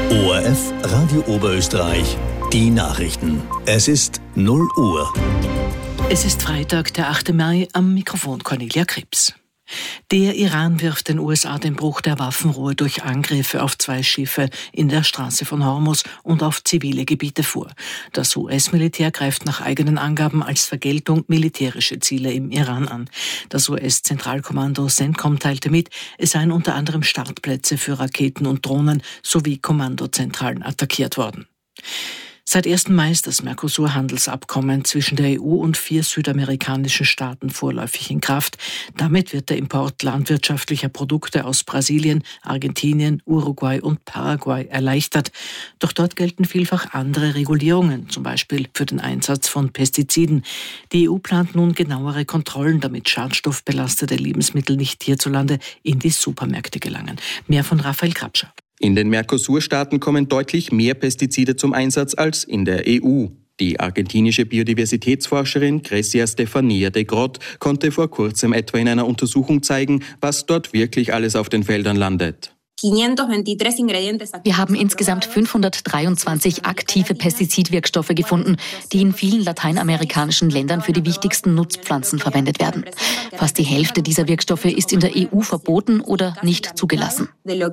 ORF Radio Oberösterreich, die Nachrichten. Es ist 0 Uhr. Es ist Freitag, der 8. Mai, am Mikrofon Cornelia Krebs. Der Iran wirft den USA den Bruch der Waffenruhe durch Angriffe auf 2 Schiffe in der Straße von Hormuz und auf zivile Gebiete vor. Das US-Militär greift nach eigenen Angaben als Vergeltung militärische Ziele im Iran an. Das US-Zentralkommando CENTCOM teilte mit, es seien unter anderem Startplätze für Raketen und Drohnen sowie Kommandozentralen attackiert worden. Seit 1. Mai ist das Mercosur-Handelsabkommen zwischen der EU und 4 südamerikanischen Staaten vorläufig in Kraft. Damit wird der Import landwirtschaftlicher Produkte aus Brasilien, Argentinien, Uruguay und Paraguay erleichtert. Doch dort gelten vielfach andere Regulierungen, zum Beispiel für den Einsatz von Pestiziden. Die EU plant nun genauere Kontrollen, damit schadstoffbelastete Lebensmittel nicht hierzulande in die Supermärkte gelangen. Mehr von Raphael Krapscher. In den Mercosur-Staaten kommen deutlich mehr Pestizide zum Einsatz als in der EU. Die argentinische Biodiversitätsforscherin Grecia Stefania de Grott konnte vor kurzem etwa in einer Untersuchung zeigen, was dort wirklich alles auf den Feldern landet. Wir haben insgesamt 523 aktive Pestizidwirkstoffe gefunden, die in vielen lateinamerikanischen Ländern für die wichtigsten Nutzpflanzen verwendet werden. Fast die Hälfte dieser Wirkstoffe ist in der EU verboten oder nicht zugelassen.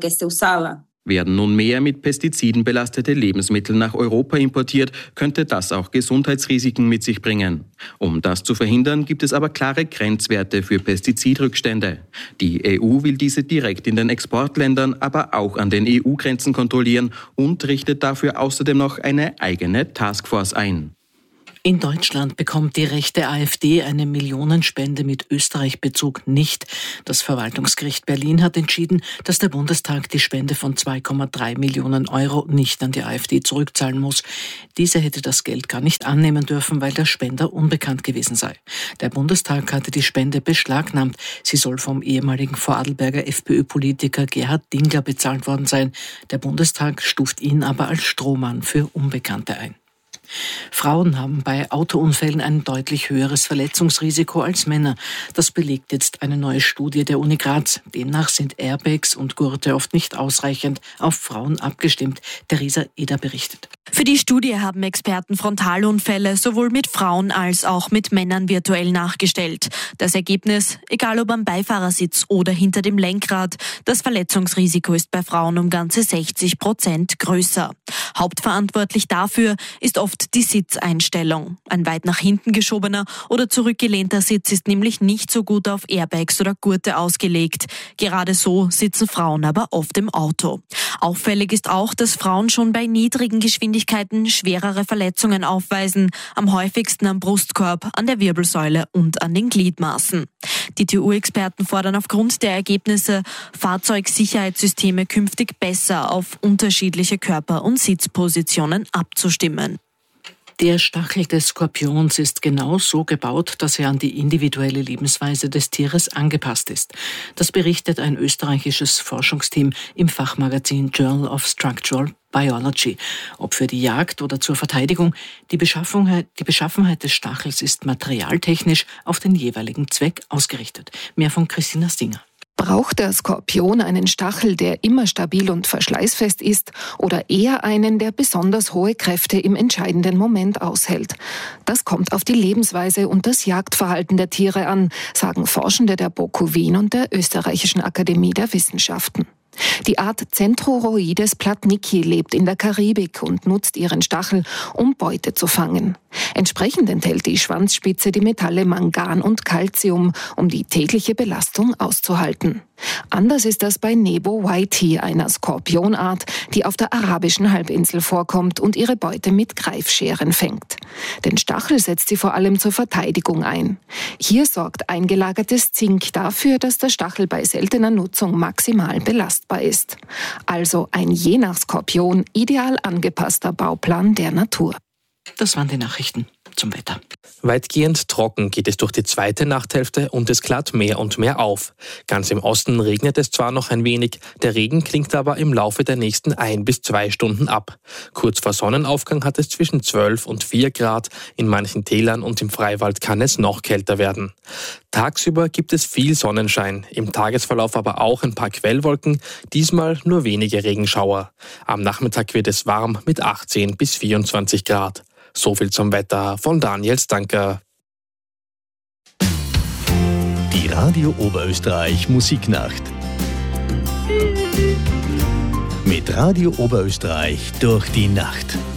Werden nun mehr mit Pestiziden belastete Lebensmittel nach Europa importiert, könnte das auch Gesundheitsrisiken mit sich bringen. Um das zu verhindern, gibt es aber klare Grenzwerte für Pestizidrückstände. Die EU will diese direkt in den Exportländern, aber auch an den EU-Grenzen kontrollieren und richtet dafür außerdem noch eine eigene Taskforce ein. In Deutschland bekommt die rechte AfD eine Millionenspende mit Österreich-Bezug nicht. Das Verwaltungsgericht Berlin hat entschieden, dass der Bundestag die Spende von 2,3 Millionen Euro nicht an die AfD zurückzahlen muss. Diese hätte das Geld gar nicht annehmen dürfen, weil der Spender unbekannt gewesen sei. Der Bundestag hatte die Spende beschlagnahmt. Sie soll vom ehemaligen Vorarlberger FPÖ-Politiker Gerhard Dingler bezahlt worden sein. Der Bundestag stuft ihn aber als Strohmann für Unbekannte ein. Frauen haben bei Autounfällen ein deutlich höheres Verletzungsrisiko als Männer. Das belegt jetzt eine neue Studie der Uni Graz. Demnach sind Airbags und Gurte oft nicht ausreichend auf Frauen abgestimmt. Theresa Eder berichtet. Für die Studie haben Experten Frontalunfälle sowohl mit Frauen als auch mit Männern virtuell nachgestellt. Das Ergebnis, egal ob am Beifahrersitz oder hinter dem Lenkrad, das Verletzungsrisiko ist bei Frauen um ganze 60% größer. Hauptverantwortlich dafür ist oft die Sitzeinstellung. Ein weit nach hinten geschobener oder zurückgelehnter Sitz ist nämlich nicht so gut auf Airbags oder Gurte ausgelegt. Gerade so sitzen Frauen aber oft im Auto. Auffällig ist auch, dass Frauen schon bei niedrigen Geschwindigkeiten schwerere Verletzungen aufweisen, am häufigsten am Brustkorb, an der Wirbelsäule und an den Gliedmaßen. Die TU-Experten fordern aufgrund der Ergebnisse, Fahrzeugsicherheitssysteme künftig besser auf unterschiedliche Körper- und Sitzpositionen abzustimmen. Der Stachel des Skorpions ist genau so gebaut, dass er an die individuelle Lebensweise des Tieres angepasst ist. Das berichtet ein österreichisches Forschungsteam im Fachmagazin Journal of Structural Biology. Ob für die Jagd oder zur Verteidigung, die Beschaffenheit des Stachels ist materialtechnisch auf den jeweiligen Zweck ausgerichtet. Mehr von Christina Stinger. Braucht der Skorpion einen Stachel, der immer stabil und verschleißfest ist, oder eher einen, der besonders hohe Kräfte im entscheidenden Moment aushält? Das kommt auf die Lebensweise und das Jagdverhalten der Tiere an, sagen Forschende der BOKU Wien und der Österreichischen Akademie der Wissenschaften. Die Art Centroroides platnicki lebt in der Karibik und nutzt ihren Stachel, um Beute zu fangen. Entsprechend enthält die Schwanzspitze die Metalle Mangan und Calcium, um die tägliche Belastung auszuhalten. Anders ist das bei Nebo whitey, einer Skorpionart, die auf der arabischen Halbinsel vorkommt und ihre Beute mit Greifscheren fängt. Den Stachel setzt sie vor allem zur Verteidigung ein. Hier sorgt eingelagertes Zink dafür, dass der Stachel bei seltener Nutzung maximal belastbar ist. Also ein je nach Skorpion ideal angepasster Bauplan der Natur. Das waren die Nachrichten. zum Wetter. Weitgehend trocken geht es durch die zweite Nachthälfte und es klart mehr und mehr auf. Ganz im Osten regnet es zwar noch ein wenig, der Regen klingt aber im Laufe der nächsten 1 bis 2 Stunden ab. Kurz vor Sonnenaufgang hat es zwischen 12 und 4 Grad, in manchen Tälern und im Freiwald kann es noch kälter werden. Tagsüber gibt es viel Sonnenschein, im Tagesverlauf aber auch ein paar Quellwolken, diesmal nur wenige Regenschauer. Am Nachmittag wird es warm mit 18 bis 24 Grad. So viel zum Wetter von Daniel Stanker. Die Radio Oberösterreich Musiknacht. Mit Radio Oberösterreich durch die Nacht.